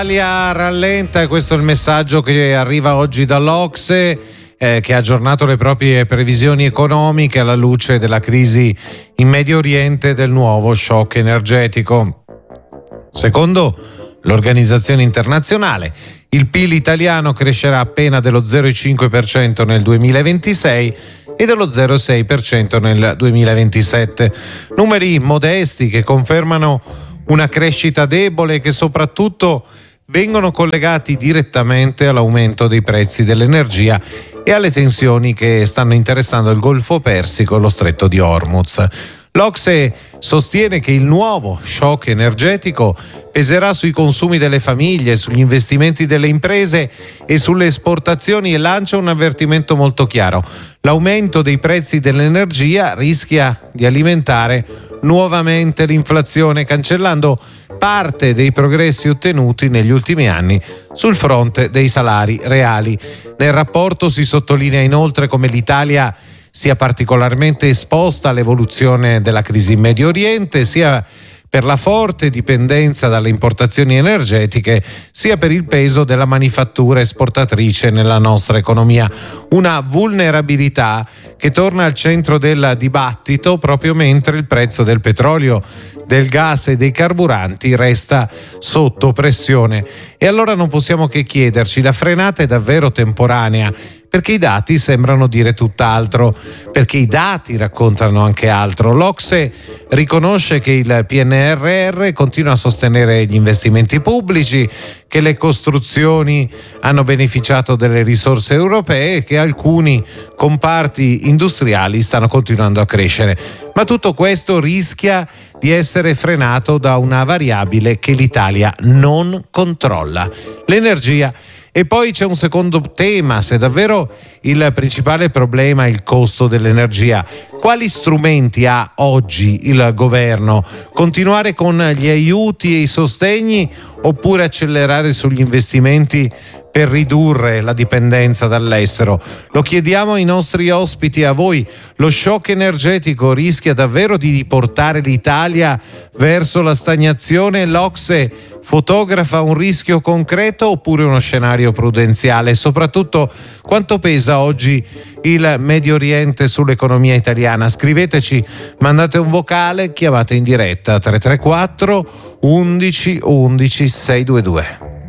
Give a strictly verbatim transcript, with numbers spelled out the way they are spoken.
L'Italia rallenta, e questo è il messaggio che arriva oggi dall'Ocse, eh, che ha aggiornato le proprie previsioni economiche alla luce della crisi in Medio Oriente e del nuovo shock energetico. Secondo l'organizzazione internazionale, il P I L italiano crescerà appena dello zero virgola cinque per cento nel duemilaventisei e dello zero virgola sei per cento nel duemilaventisette. Numeri modesti che confermano una crescita debole e che soprattutto vengono collegati direttamente all'aumento dei prezzi dell'energia e alle tensioni che stanno interessando il Golfo Persico e lo Stretto di Hormuz. L'Ocse sostiene che il nuovo shock energetico peserà sui consumi delle famiglie, sugli investimenti delle imprese e sulle esportazioni e lancia un avvertimento molto chiaro: l'aumento dei prezzi dell'energia rischia di alimentare nuovamente l'inflazione, cancellando parte dei progressi ottenuti negli ultimi anni sul fronte dei salari reali. Nel rapporto si sottolinea inoltre come l'Italia sia particolarmente esposta all'evoluzione della crisi in Medio Oriente, sia per la forte dipendenza dalle importazioni energetiche, sia per il peso della manifattura esportatrice nella nostra economia. Una vulnerabilità che torna al centro del dibattito proprio mentre il prezzo del petrolio, del gas e dei carburanti resta sotto pressione. E allora non possiamo che chiederci: la frenata è davvero temporanea? Perché i dati sembrano dire tutt'altro, perché i dati raccontano anche altro. L'Ocse riconosce che il P N R R continua a sostenere gli investimenti pubblici, che le costruzioni hanno beneficiato delle risorse europee e che alcuni comparti industriali stanno continuando a crescere. Ma tutto questo rischia di essere frenato da una variabile che l'Italia non controlla: l'energia. E poi c'è un secondo tema: se davvero il principale problema è il costo dell'energia, quali strumenti ha oggi il governo? Continuare con gli aiuti e i sostegni oppure accelerare sugli investimenti per ridurre la dipendenza dall'estero? Lo chiediamo ai nostri ospiti, a voi. Lo shock energetico rischia davvero di riportare l'Italia verso la stagnazione? L'Ocse fotografa un rischio concreto oppure uno scenario prudenziale? E soprattutto, quanto pesa oggi il Medio Oriente sull'economia italiana? Scriveteci, mandate un vocale, chiamate in diretta tre tre quattro undici undici sei due due.